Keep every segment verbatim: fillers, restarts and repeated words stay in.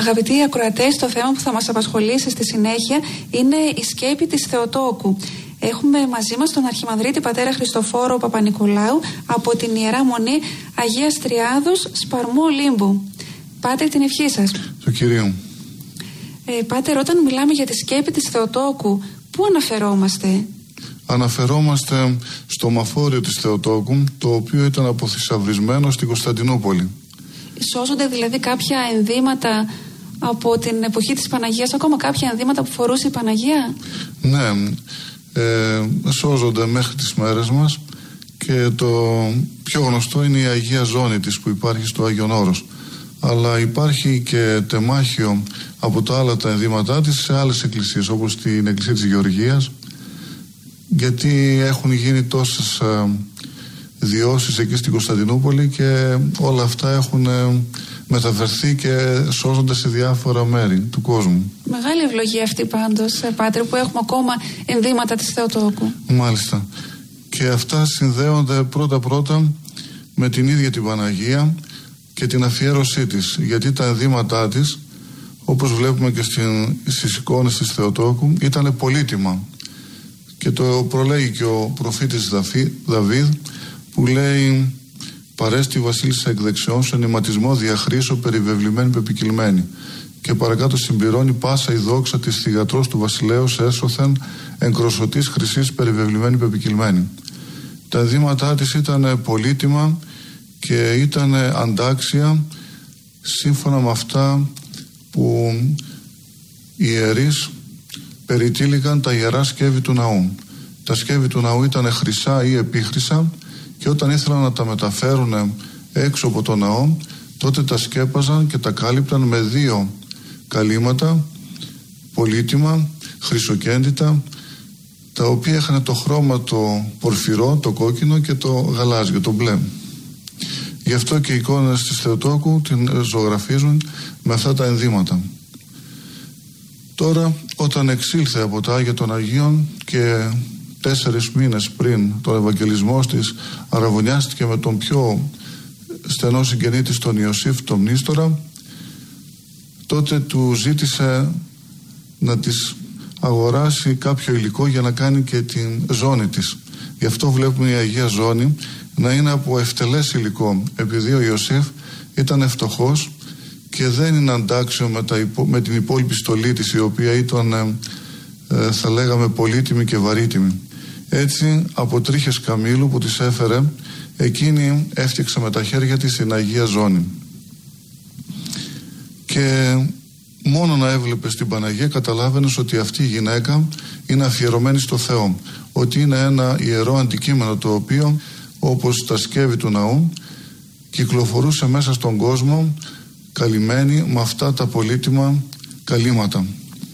Αγαπητοί ακροατές, το θέμα που θα μας απασχολήσει στη συνέχεια είναι η σκέπη της Θεοτόκου. Έχουμε μαζί μας τον Αρχιμανδρίτη Πατέρα Χριστοφόρο Παπα-Νικολάου από την Ιερά Μονή Αγίας Τριάδος, Σπαρμού Ολύμπου. Πάτερ, την ευχή σας. Το Κυρίο. Ε, Πάτερ, όταν μιλάμε για τη σκέπη της Θεοτόκου, πού αναφερόμαστε? Αναφερόμαστε στο μαφόριο της Θεοτόκου, το οποίο ήταν αποθυσαυρισμένο στην Κωνσταντινούπολη. Σώζονται δηλαδή κάποια ενδύματα από την εποχή της Παναγίας, ακόμα κάποια ενδύματα που φορούσε η Παναγία? Ναι, ε, σώζονται μέχρι τις μέρες μας και το πιο γνωστό είναι η Αγία Ζώνη της που υπάρχει στο Άγιον Όρος. Αλλά υπάρχει και τεμάχιο από τα άλλα τα ενδύματά της σε άλλες εκκλησίες, όπως την Εκκλησία της Γεωργίας, γιατί έχουν γίνει τόσες ε, διώσεις εκεί στην Κωνσταντινούπολη και όλα αυτά έχουν ε, μεταφερθεί και σώζονται σε διάφορα μέρη του κόσμου. Μεγάλη ευλογία αυτή πάντως, Πάτερ, που έχουμε ακόμα ενδύματα της Θεοτόκου. Μάλιστα. Και αυτά συνδέονται πρώτα-πρώτα με την ίδια την Παναγία και την αφιέρωσή της, γιατί τα ενδύματά της, όπως βλέπουμε και στην, στις εικόνες της Θεοτόκου, ήταν πολύτιμα. Και το προλέγει και ο προφήτης Δαβίδ, που λέει: «Παρέστη βασίλισσα εκ δεξιών σε νηματισμό διαχρήσω περιβεβλημένη πεπικυλμένη». Και παρακάτω συμπληρώνει: «Πάσα η δόξα της θυγατρός του βασιλέως έσωθεν εν κροσωτής χρυσής περιβεβλημένη πεπικυλμένη». Τα ενδύματά της ήταν πολύτιμα και ήταν αντάξια σύμφωνα με αυτά που οι ιερείς περιτύλιγαν τα ιερά σκεύη του ναού. Τα σκεύη του ναού ήταν χρυσά ή επίχρυσα και όταν ήθελαν να τα μεταφέρουν έξω από το ναό, τότε τα σκέπαζαν και τα κάλυπταν με δύο καλύματα πολύτιμα, χρυσοκέντητα, τα οποία είχαν το χρώμα το πορφυρό, το κόκκινο και το γαλάζιο, το μπλε. Γι' αυτό και οι εικόνες της Θεοτόκου την ζωγραφίζουν με αυτά τα ενδύματα. Τώρα, όταν εξήλθε από τα Άγια των Αγίων και τέσσερις μήνες πριν τον Ευαγγελισμό της αραβωνιάστηκε με τον πιο στενό συγγενή της, τον Ιωσήφ, τον Μνήστορα, τότε του ζήτησε να της αγοράσει κάποιο υλικό για να κάνει και την ζώνη της. Γι' αυτό βλέπουμε η Αγία Ζώνη να είναι από ευτελές υλικό, επειδή ο Ιωσήφ ήταν φτωχός και δεν είναι αντάξιο με, τα υπο... με την υπόλοιπη στολή της, η οποία ήταν ε, θα λέγαμε πολύτιμη και βαρύτιμη. Έτσι από τρίχες καμήλου που της έφερε, εκείνη έφτιαξε με τα χέρια της την Αγία Ζώνη. Και μόνο να έβλεπες την Παναγία καταλάβαινες ότι αυτή η γυναίκα είναι αφιερωμένη στο Θεό, ότι είναι ένα ιερό αντικείμενο το οποίο, όπως τα σκεύη του ναού, κυκλοφορούσε μέσα στον κόσμο καλυμμένη με αυτά τα πολύτιμα καλύματα.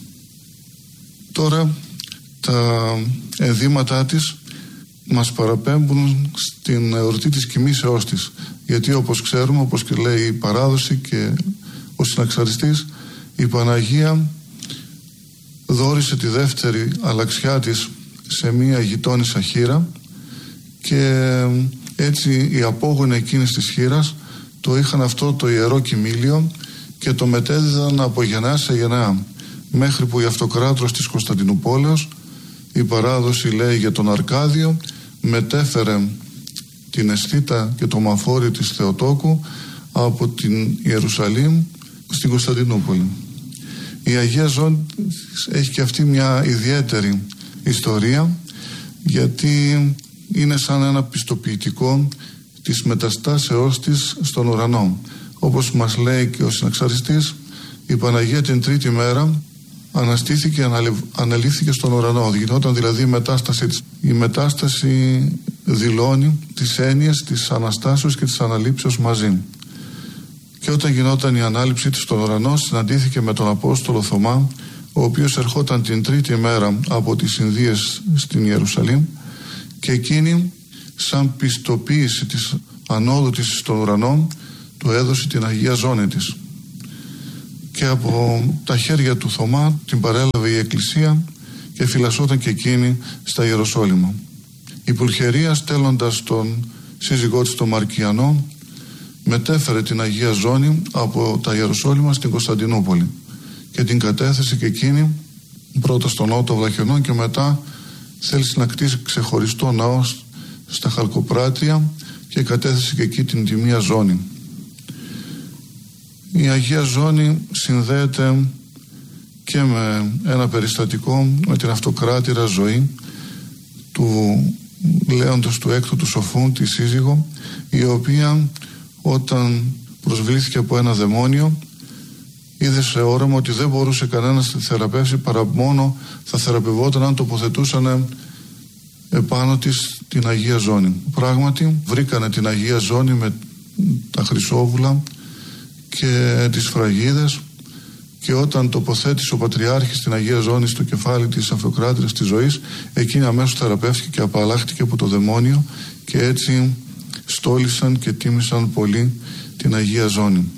Τώρα τα ενδύματά της μας παραπέμπουν στην εορτή της κοιμήσεώς της, γιατί όπως ξέρουμε, όπως και λέει η παράδοση και ο συναξαριστής, η Παναγία δώρισε τη δεύτερη αλλαξιά της σε μία γειτόνισσα χήρα και έτσι οι απόγονοι εκείνης της χήρας το είχαν αυτό το ιερό κοιμήλιο και το μετέδιδαν από γενιά σε γενιά, μέχρι που η αυτοκράτορας της Κωνσταντινουπόλεως, η παράδοση λέει για τον Αρκάδιο, μετέφερε την αισθήτα και το μαφόριο της Θεοτόκου από την Ιερουσαλήμ στην Κωνσταντινούπολη. Η Αγία Ζώνη έχει και αυτή μια ιδιαίτερη ιστορία, γιατί είναι σαν ένα πιστοποιητικό της μεταστάσεώς της στον ουρανό. Όπως μας λέει και ο συναξαριστής, η Παναγία την τρίτη μέρα αναστήθηκε και ανελήφθηκε στον ουρανό. Γινόταν δηλαδή η μετάστασή της. Η μετάσταση δηλώνει τις έννοιες της Αναστάσεως και της Αναλήψεως μαζί. Και όταν γινόταν η ανάληψή της στον ουρανό, συναντήθηκε με τον Απόστολο Θωμά, ο οποίος ερχόταν την τρίτη μέρα από τις Ινδίες στην Ιερουσαλήμ, και εκείνη σαν πιστοποίηση της ανόδου της στον ουρανό του έδωσε την Αγία Ζώνη της. Και από τα χέρια του Θωμά την παρέλαβε η Εκκλησία και φυλασσόταν και εκείνη στα Ιεροσόλυμα. Η Πουλχερία, στέλνοντας τον σύζυγό της τον Μαρκιανό, μετέφερε την Αγία Ζώνη από τα Ιεροσόλυμα στην Κωνσταντινούπολη και την κατέθεσε και εκείνη πρώτα στον ναό των Βλαχερνών και μετά θέλησε να κτίσει ξεχωριστό ναό στα Χαλκοπράτεια και κατέθεσε και εκεί την Τιμία Ζώνη. Η Αγία Ζώνη συνδέεται και με ένα περιστατικό με την αυτοκράτηρα ζωή του Λέοντος του Έκτου του Σοφού, τη σύζυγο, η οποία όταν προσβλήθηκε από ένα δαιμόνιο είδε σε όραμα ότι δεν μπορούσε κανένας να τη θεραπεύσει παρά μόνο θα θεραπευόταν αν τοποθετούσαν επάνω της την Αγία Ζώνη. Πράγματι βρήκανε την Αγία Ζώνη με τα χρυσόβουλα και τις φραγίδες και όταν τοποθέτησε ο Πατριάρχης την Αγία Ζώνη στο κεφάλι της αυτοκράτηρας της ζωής, εκείνη αμέσως θεραπεύτηκε και απαλλάχτηκε από το δαιμόνιο και έτσι στόλισαν και τίμησαν πολύ την Αγία Ζώνη.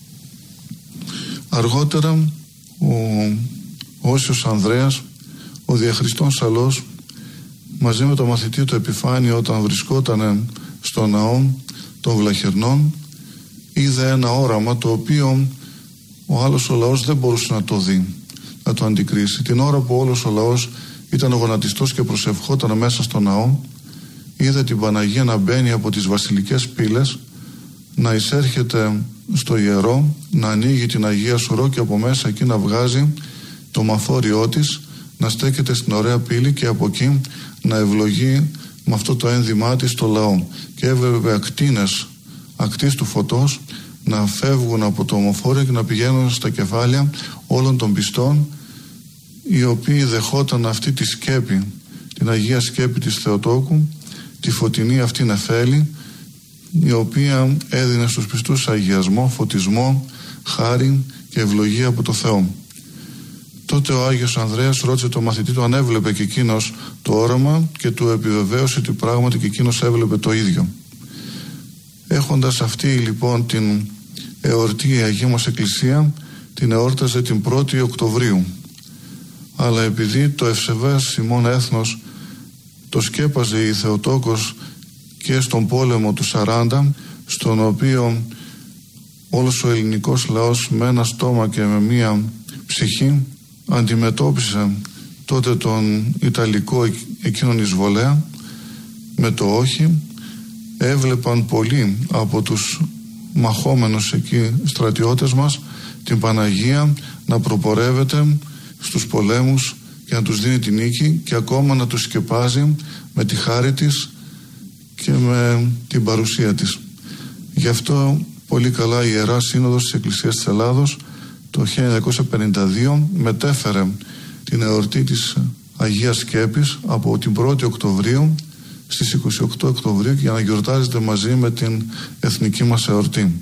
Αργότερα ο Όσιος Ανδρέας, ο διαχριστών Σαλός, μαζί με τον μαθητή του Επιφάνιο, όταν βρισκόταν στο ναό των Βλαχερνών, είδε ένα όραμα το οποίο ο άλλος ο λαός δεν μπορούσε να το δει, να το αντικρίσει. Την ώρα που όλος ο λαός ήταν γονατιστός και προσευχόταν μέσα στο ναό, είδε την Παναγία να μπαίνει από τις βασιλικές πύλες, να εισέρχεται στο ιερό, να ανοίγει την Αγία Σωρό και από μέσα εκεί να βγάζει το μαφόριό της, να στέκεται στην ωραία πύλη και από εκεί να ευλογεί με αυτό το ένδυμά της το λαό. Και έβλεπε ακτίνες ακτής του φωτός να φεύγουν από το ομοφόριο και να πηγαίνουν στα κεφάλια όλων των πιστών, οι οποίοι δεχόταν αυτή τη σκέπη, την Αγία Σκέπη της Θεοτόκου, τη φωτεινή αυτή νεφέλη, η οποία έδινε στους πιστούς αγιασμό, φωτισμό, χάρη και ευλογία από το Θεό. Τότε ο Άγιος Ανδρέας ρώτησε τον μαθητή του αν έβλεπε και εκείνος το όραμα και του επιβεβαίωσε ότι πράγματι και εκείνος έβλεπε το ίδιο. Έχοντας αυτή λοιπόν την εορτή η Αγία μας Εκκλησία την εόρταζε την πρώτη Οκτωβρίου, αλλά επειδή το ευσεβές ημών έθνος το σκέπαζε η Θεοτόκος και στον πόλεμο του σαράντα, στον οποίο όλος ο ελληνικός λαός με ένα στόμα και με μία ψυχή αντιμετώπισε τότε τον Ιταλικό εκείνον εισβολέα με το όχι, έβλεπαν πολλοί από τους μαχόμενους εκεί στρατιώτες μας την Παναγία να προπορεύεται στους πολέμους και να τους δίνει την νίκη και ακόμα να τους σκεπάζει με τη χάρη της και με την παρουσία της. Γι' αυτό πολύ καλά η Ιερά Σύνοδος της Εκκλησίας της Ελλάδος το χίλια εννιακόσια πενήντα δύο μετέφερε την εορτή της Αγίας Σκέπης από την πρώτη Οκτωβρίου στις είκοσι οκτώ Οκτωβρίου για να γιορτάζεται μαζί με την εθνική μας εορτή.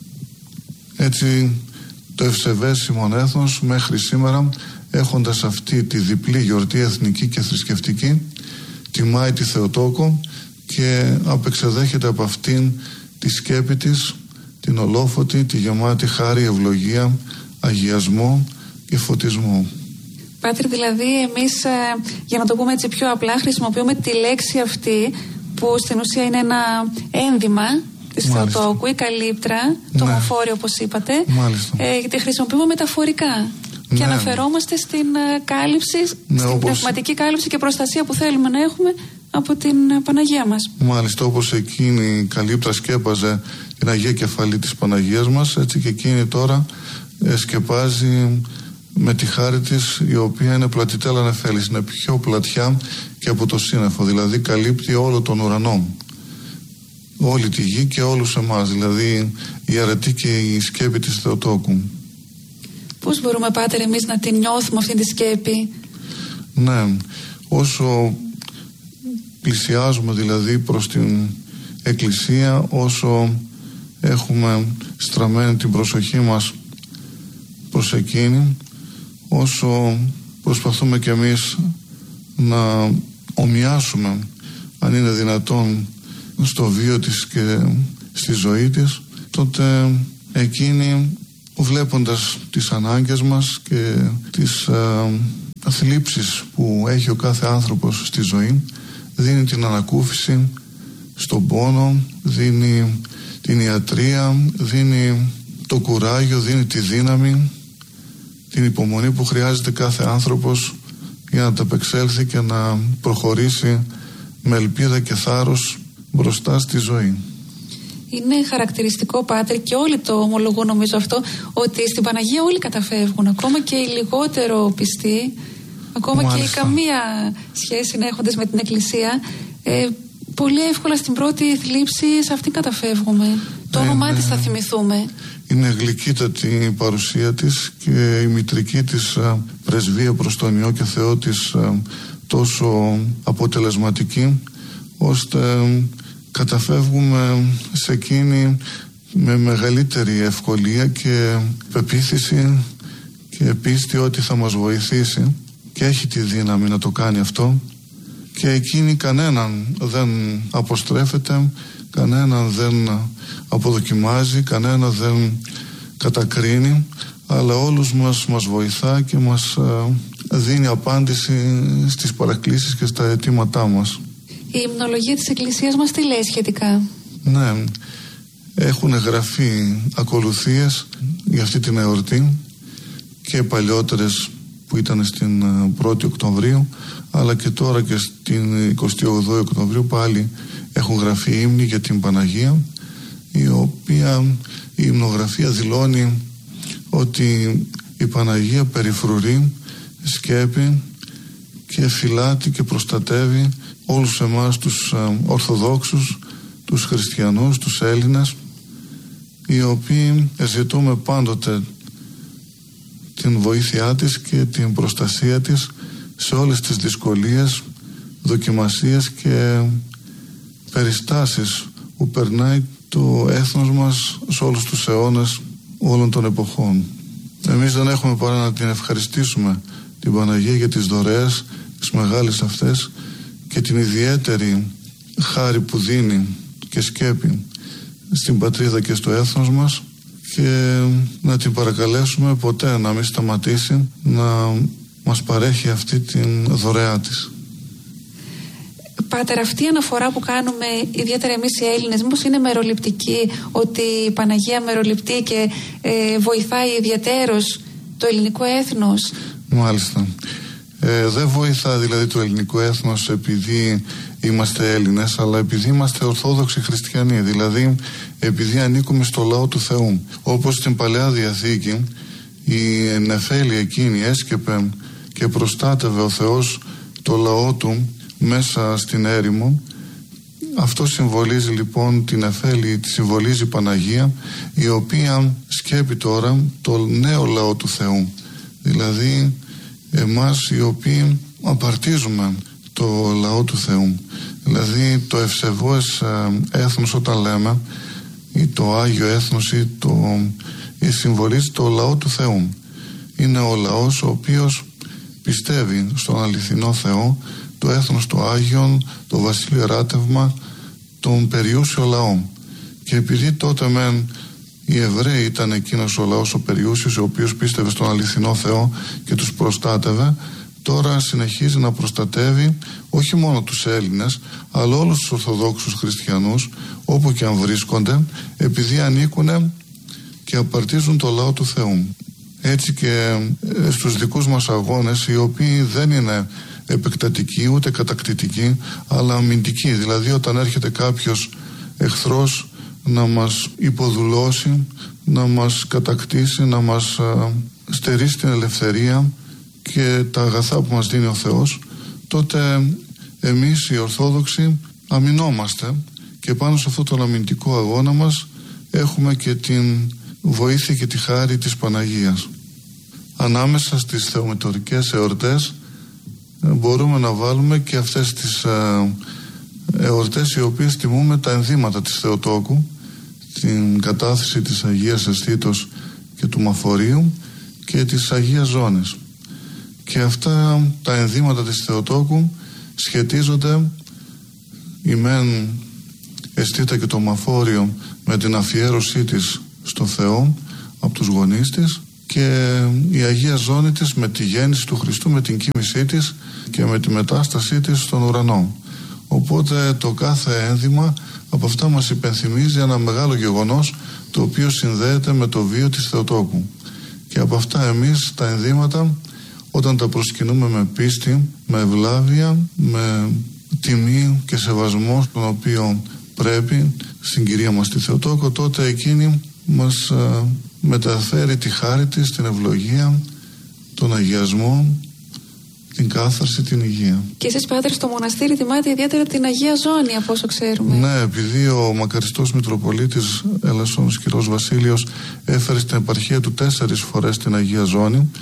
Έτσι το ευσεβές ημών έθνος μέχρι σήμερα, έχοντας αυτή τη διπλή γιορτή εθνική και θρησκευτική, τιμάει τη Θεοτόκο και απεξεδέχεται από αυτήν τη σκέπη της, την ολόφωτη, τη γεμάτη χάρη, ευλογία, αγιασμό και φωτισμό. Πάτερ, δηλαδή εμείς, για να το πούμε έτσι πιο απλά, χρησιμοποιούμε τη λέξη αυτή που στην ουσία είναι ένα ένδυμα της Θεοτόκου, η καλύπτρα, το ναι. μοφόριο όπως είπατε, ε, τη χρησιμοποιούμε μεταφορικά ναι. και αναφερόμαστε στην κάλυψη, ναι, στην όπως... πνευματική κάλυψη και προστασία που θέλουμε να έχουμε από την Παναγία μας. Μάλιστα, όπως εκείνη η καλύπτρα σκέπαζε την Αγία Κεφαλή της Παναγίας μας, έτσι και εκείνη τώρα ε, σκεπάζει με τη χάρη της, η οποία είναι πλατιτέλα νεφέλης, είναι πιο πλατιά και από το σύννεφο, δηλαδή καλύπτει όλο τον ουρανό, όλη τη γη και όλους εμάς, δηλαδή η αρετή και η σκέπη της Θεοτόκου. Πώς μπορούμε, Πάτερ, εμείς να την νιώθουμε αυτή τη σκέπη? Ναι, όσο πλησιάζουμε δηλαδή προς την Εκκλησία, όσο έχουμε στραμμένη την προσοχή μας προς εκείνη, όσο προσπαθούμε κι εμείς να ομοιάσουμε, αν είναι δυνατόν, στο βίο της και στη ζωή της, τότε εκείνη, βλέποντας τις ανάγκες μας και τις α, θλίψεις που έχει ο κάθε άνθρωπος στη ζωή, δίνει την ανακούφιση στον πόνο, δίνει τη την ιατρία, δίνει το κουράγιο, δίνει τη δύναμη, την υπομονή που χρειάζεται κάθε άνθρωπος για να ταπεξέλθει και να προχωρήσει με ελπίδα και θάρρος μπροστά στη ζωή. Είναι χαρακτηριστικό, Πάτερ, και όλοι το ομολογούν νομίζω αυτό, ότι στην Παναγία όλοι καταφεύγουν, ακόμα και οι λιγότερο πιστοί, ακόμα Μάλιστα. και οι καμία σχέση να έχοντες με την Εκκλησία, ε, πολύ εύκολα στην πρώτη θλίψη σε αυτήν καταφεύγουμε. Το είναι, όνομά της θα θυμηθούμε. Είναι γλυκύτατη η παρουσία της και η μητρική της α, πρεσβεία προς τον Υιό και Θεό της α, τόσο αποτελεσματική, ώστε καταφεύγουμε σε εκείνη με μεγαλύτερη ευκολία και πεποίθηση και πίστη ότι θα μας βοηθήσει, και έχει τη δύναμη να το κάνει αυτό, και εκείνη κανέναν δεν αποστρέφεται, κανέναν δεν αποδοκιμάζει, κανέναν δεν κατακρίνει, αλλά όλους μας μας βοηθά και μας δίνει απάντηση στις παρακλήσεις και στα αιτήματά μας. Η υμνολογία της Εκκλησίας μας τι λέει σχετικά? Ναι, έχουν γραφεί ακολουθίες για αυτή την εορτή και παλιότερες που ήταν στην πρώτη Οκτωβρίου, αλλά και τώρα και στην εικοστή όγδοη Οκτωβρίου πάλι έχουν γραφεί ύμνοι για την Παναγία, η οποία η υμνογραφία δηλώνει ότι η Παναγία περιφρουρεί, σκέπει και φυλάτει και προστατεύει όλους εμάς τους α, Ορθοδόξους, τους Χριστιανούς, τους Έλληνες, οι οποίοι ζητούμε πάντοτε την βοήθειά της και την προστασία της σε όλες τις δυσκολίες, δοκιμασίες και περιστάσεις που περνάει το έθνος μας σε όλους τους αιώνες όλων των εποχών. Εμείς δεν έχουμε παρά να την ευχαριστήσουμε την Παναγία για τις δωρεές, τις μεγάλες αυτές, και την ιδιαίτερη χάρη που δίνει και σκέπει στην πατρίδα και στο έθνος μας, και να την παρακαλέσουμε ποτέ να μην σταματήσει να μας παρέχει αυτή την δωρεά της. Πάτερ, αυτή η αναφορά που κάνουμε ιδιαίτερα εμείς οι Έλληνες, μήπως είναι μεροληπτική, ότι η Παναγία μεροληπτεί και ε, βοηθάει ιδιαίτερος το ελληνικό έθνος? Μάλιστα. Ε, δεν βοηθά δηλαδή το ελληνικό έθνος επειδή είμαστε Έλληνες, αλλά επειδή είμαστε Ορθόδοξοι Χριστιανοί, δηλαδή επειδή ανήκουμε στο λαό του Θεού. Όπως στην Παλαιά Διαθήκη η νεφέλη εκείνη έσκεπε και προστάτευε ο Θεός το λαό του μέσα στην έρημο, αυτό συμβολίζει λοιπόν την νεφέλη, τη συμβολίζει η Παναγία, η οποία σκέπει τώρα το νέο λαό του Θεού, δηλαδή εμάς οι οποίοι απαρτίζουμε το λαό του Θεού, δηλαδή το ευσεβώς έθνος όταν λέμε, ή το Άγιο έθνος, ή το ή συμβολίζει το λαό του Θεού. Είναι ο λαός ο οποίος πιστεύει στον αληθινό Θεό, το έθνος το Άγιον, το βασίλειο εράτευμα, τον περιούσιο λαό. Και επειδή τότε μεν οι Εβραίοι ήταν εκείνος ο λαός ο περιούσιος, ο οποίος πίστευε στον αληθινό Θεό και τους προστάτευε, τώρα συνεχίζει να προστατεύει όχι μόνο τους Έλληνες, αλλά όλους τους Ορθοδόξους Χριστιανούς όπου και αν βρίσκονται, επειδή ανήκουν και απαρτίζουν το λαό του Θεού. Έτσι και στους δικούς μας αγώνες, οι οποίοι δεν είναι επεκτατικοί ούτε κατακτητικοί, αλλά αμυντικοί, δηλαδή όταν έρχεται κάποιος εχθρός να μας υποδουλώσει, να μας κατακτήσει, να μας α, στερήσει την ελευθερία και τα αγαθά που μας δίνει ο Θεός, τότε εμείς οι Ορθόδοξοι αμυνόμαστε, και πάνω σε αυτόν τον αμυντικό αγώνα μας έχουμε και την βοήθεια και τη χάρη της Παναγίας. Ανάμεσα στις θεομετωρικές εορτές μπορούμε να βάλουμε και αυτές τις εορτές οι οποίες τιμούμε τα ενδύματα της Θεοτόκου, την κατάθεση της Αγίας Αισθήτως και του Μαφορίου και της Αγίας Ζώνης. Και αυτά τα ενδύματα της Θεοτόκου σχετίζονται η μεν αισθήτα και το Μαφόριο με την αφιέρωσή της στο Θεό από τους γονείς της, και η Αγία Ζώνη της με τη γέννηση του Χριστού, με την κοίμησή της και με τη μετάστασή της στον ουρανό. Οπότε το κάθε ένδυμα από αυτά μας υπενθυμίζει ένα μεγάλο γεγονός, το οποίο συνδέεται με το βίο της Θεοτόκου. Και από αυτά εμείς τα ενδύματα, όταν τα προσκυνούμε με πίστη, με ευλάβεια, με τιμή και σεβασμό τον οποίο πρέπει στην Κυρία μας τη Θεοτόκο, τότε εκείνη μας ε, μεταφέρει τη χάρη της, την ευλογία, τον αγιασμό, την κάθαρση, την υγεία. Και εσείς, Πάτερ, στο μοναστήρι τιμάτε ιδιαίτερα την Αγία Ζώνη, από όσο ξέρουμε. Ναι, επειδή ο μακαριστός Μητροπολίτης Έλασσον Σκυρός Βασίλειος έφερε στην επαρχία του τέσσερις φορές την Αγία Ζώνη,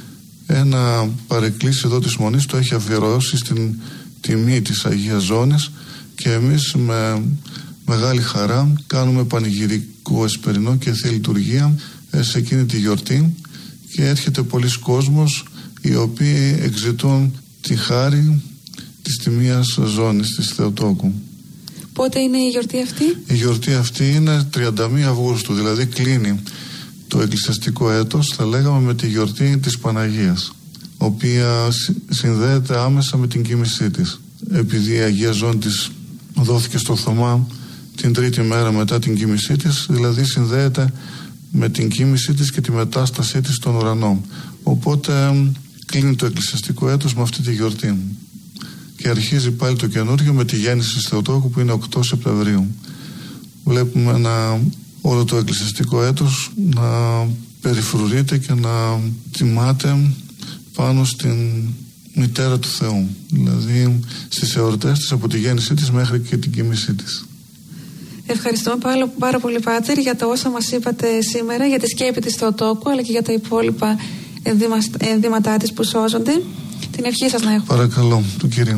ένα παρεκκλήσι εδώ της Μονής το έχει αφιερώσει στην τιμή της Αγίας Ζώνης, και εμείς με μεγάλη χαρά κάνουμε πανηγυρικό εσπερινό και θεία λειτουργία σε εκείνη τη γιορτή, και έρχεται πολλοί κόσμος οι οποίοι εξητούν τη χάρη της τιμίας Ζώνης της Θεοτόκου. Πότε είναι η γιορτή αυτή? Η γιορτή αυτή είναι τριάντα μία Αυγούστου, δηλαδή κλείνει το εκκλησιαστικό έτος, θα λέγαμε, με τη γιορτή της Παναγίας, οποία συνδέεται άμεσα με την κοίμησή της. Επειδή η Αγία Ζώνη της δόθηκε στο Θωμά την τρίτη μέρα μετά την κοίμησή της, δηλαδή συνδέεται με την κοίμησή της και τη μετάστασή της στον ουρανό. Οπότε κλείνει το εκκλησιαστικό έτος με αυτή τη γιορτή. Και αρχίζει πάλι το καινούργιο με τη γέννηση της Θεοτόκου, που είναι οκτώ Σεπτεμβρίου. Βλέπουμε ένα, όλο το εκκλησιαστικό έτος να περιφρουρείται και να τιμάται πάνω στην μητέρα του Θεού. Δηλαδή στις εορτές της, από τη γέννησή της μέχρι και την κοίμησή της. Ευχαριστούμε πάρα, πάρα πολύ, Πάτερ, για τα όσα μας είπατε σήμερα, για τη σκέπη της Θεοτόκου, αλλά και για τα υπόλοιπα ενδύματά της που σώζονται. Την ευχή σας να έχουμε. Παρακαλώ, του Κυρίου.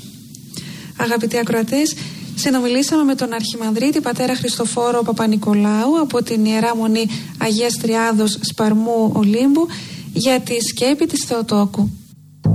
Αγαπητοί ακροατές, συνομιλήσαμε με τον Αρχιμανδρίτη Πατέρα Χριστοφόρο Παπανικολάου από την Ιερά Μονή Αγίας Τριάδος Σπαρμού Ολύμπου για τη σκέπη της Θεοτόκου.